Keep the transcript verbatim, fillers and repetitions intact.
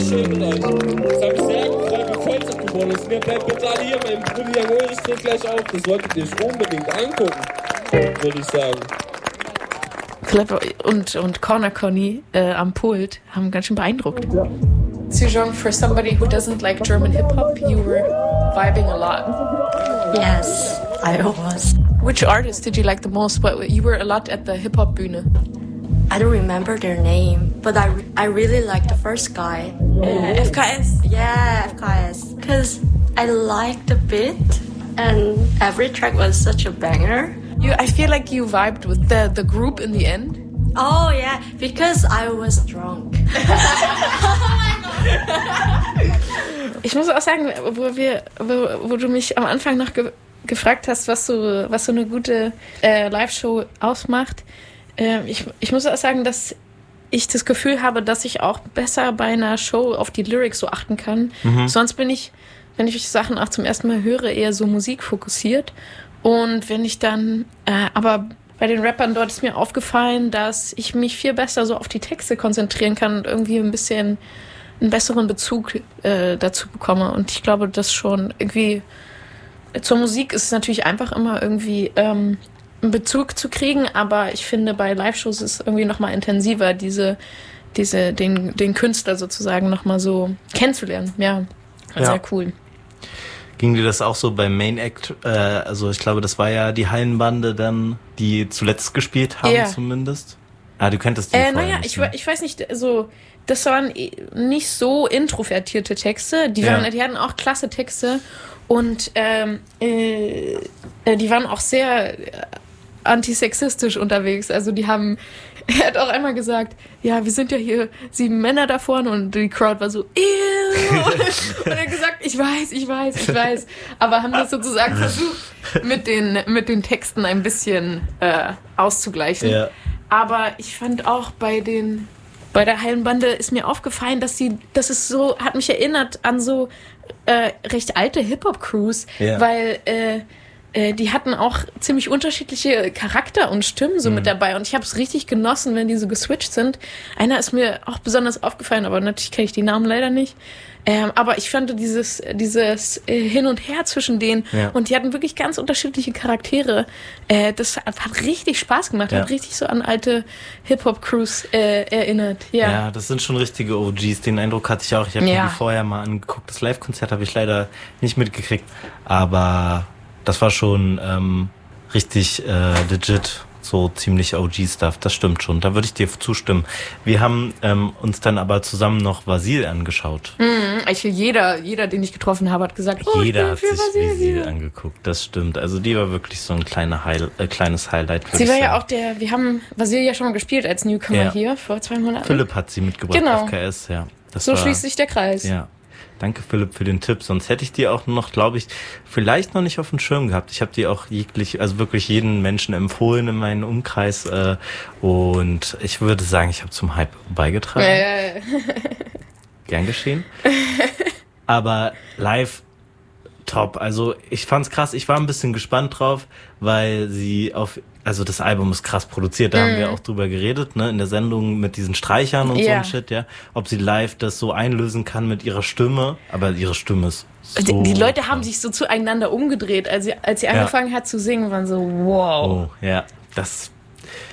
schön mit euch. Ich habe mich sehr gefreut, wie voll es geworden ist. Mir bleibt bitte alle hier, mein Bruder Moritz tritt gleich auf. Das solltet ihr euch unbedingt angucken, würde ich sagen. Philipp und, und Corner Conny äh, am Pult haben ganz schön beeindruckt. Ja. Sejong, for somebody who doesn't like German hip-hop, you were vibing a lot. Yes, I was. Which artist did you like the most? But you were a lot at the hip-hop Bühne. I don't remember their name, but I, I really like the first guy. Uh, F K S? Yeah, F K S. Because I liked the beat and every track was such a banger. You, I feel like you vibed with the, the group in the end. Oh yeah, because I was drunk. Ich muss auch sagen, wo wir, wo, wo du mich am Anfang noch ge- gefragt hast, was so, was so eine gute äh, Live-Show ausmacht. Äh, ich, ich muss auch sagen, dass ich das Gefühl habe, dass ich auch besser bei einer Show auf die Lyrics so achten kann. Mhm. Sonst bin ich, wenn ich Sachen auch zum ersten Mal höre, eher so musikfokussiert. Und wenn ich dann, äh, aber bei den Rappern dort ist mir aufgefallen, dass ich mich viel besser so auf die Texte konzentrieren kann und irgendwie ein bisschen einen besseren Bezug äh, dazu bekomme. Und ich glaube, das schon irgendwie zur Musik ist es natürlich einfach immer irgendwie ähm, einen Bezug zu kriegen, aber ich finde, bei Live-Shows ist es irgendwie nochmal intensiver, diese, diese, den, den Künstler sozusagen nochmal so kennenzulernen. Ja, ja. Sehr cool. Ging dir das auch so beim Main Act? Äh, also ich glaube, das war ja die Hallenbande dann, die zuletzt gespielt haben, ja. Zumindest. Ah, du könntest die äh, Naja, ich, ich weiß nicht, also das waren nicht so introvertierte Texte. Die, waren, ja. die hatten auch klasse Texte und ähm, äh, die waren auch sehr antisexistisch unterwegs. Also die haben, er hat auch einmal gesagt, ja, wir sind ja hier sieben Männer da vorne und die Crowd war so, ew. Und er hat gesagt, ich weiß, ich weiß, ich weiß. Aber haben das sozusagen versucht, mit den, mit den Texten ein bisschen äh, auszugleichen. Ja. Aber ich fand auch bei den, bei der Hallenbande ist mir aufgefallen, dass sie, das ist so, hat mich erinnert an so äh, recht alte Hip-Hop-Crews, ja. weil äh, äh, die hatten auch ziemlich unterschiedliche Charakter und Stimmen so mhm. mit dabei und ich habe es richtig genossen, wenn die so geswitcht sind. Einer ist mir auch besonders aufgefallen, aber natürlich kenne ich die Namen leider nicht. Ähm, aber ich fand dieses, dieses äh, Hin und Her zwischen denen ja. und die hatten wirklich ganz unterschiedliche Charaktere. Äh, das hat, hat richtig Spaß gemacht, ja. hat richtig so an alte Hip-Hop-Crews äh, erinnert. Ja. ja, das sind schon richtige O Gs. Den Eindruck hatte ich auch. Ich habe ja. mir die vorher mal angeguckt. Das Live-Konzert habe ich leider nicht mitgekriegt. Aber das war schon ähm, richtig äh, legit. So ziemlich O G-Stuff, das stimmt schon, da würde ich dir zustimmen. Wir haben ähm, uns dann aber zusammen noch Vasil angeschaut. Mhm, ich, jeder, jeder, den ich getroffen habe, hat gesagt, oh, jeder ich bin hat für sich Vasil Vasil angeguckt, das stimmt. Also die war wirklich so ein kleiner Heil, äh, kleines Highlight. Sie war sagen. ja auch der, wir haben Vasil ja schon mal gespielt als Newcomer ja. hier vor zwei Monaten. Philipp hat sie mitgebracht, genau. F K S, ja. Das so war, schließt sich der Kreis. Ja. Danke, Philipp, für den Tipp. Sonst hätte ich die auch noch, glaube ich, vielleicht noch nicht auf dem Schirm gehabt. Ich habe die auch jeglich, also wirklich jeden Menschen empfohlen in meinem Umkreis. Äh, und ich würde sagen, ich habe zum Hype beigetragen. Äh. Gern geschehen. Aber live top. Also ich fand's krass. Ich war ein bisschen gespannt drauf, weil sie auf, also das Album ist krass produziert. Da mm. haben wir auch drüber geredet, ne, in der Sendung mit diesen Streichern und ja. so ein Shit, ja. Ob sie live das so einlösen kann mit ihrer Stimme. Aber ihre Stimme ist so... Die, die Leute krass. Haben sich so zueinander umgedreht. Als sie, als sie angefangen ja. hat zu singen, waren so, wow. Oh, ja. Das